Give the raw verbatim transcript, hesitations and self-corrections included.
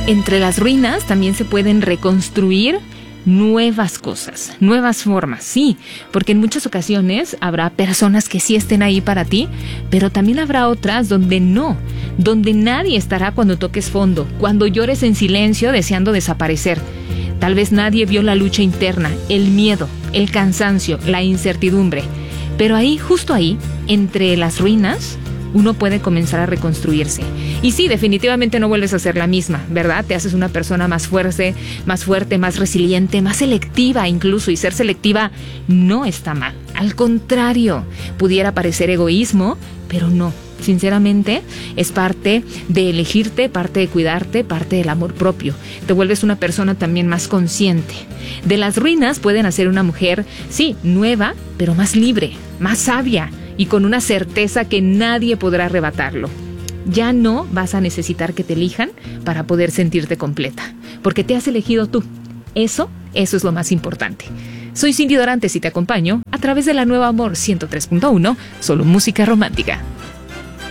entre las ruinas también se pueden reconstruir nuevas cosas, nuevas formas, sí, porque en muchas ocasiones habrá personas que sí estén ahí para ti, pero también habrá otras donde no, donde nadie estará cuando toques fondo, cuando llores en silencio deseando desaparecer. Tal vez nadie vio la lucha interna, el miedo, el cansancio, la incertidumbre, pero ahí, justo ahí, entre las ruinas, uno puede comenzar a reconstruirse. Y sí, definitivamente no vuelves a ser la misma, ¿verdad? Te haces una persona más fuerte, más fuerte, más resiliente, más selectiva incluso. Y ser selectiva no está mal. Al contrario, pudiera parecer egoísmo, pero no. Sinceramente, es parte de elegirte, parte de cuidarte, parte del amor propio. Te vuelves una persona también más consciente. De las ruinas pueden hacer una mujer, sí, nueva, pero más libre, más sabia, y con una certeza que nadie podrá arrebatarlo. Ya no vas a necesitar que te elijan para poder sentirte completa, porque te has elegido tú. Eso, eso es lo más importante. Soy Cindy Dorantes y te acompaño a través de la Nueva Amor ciento tres punto uno, solo música romántica.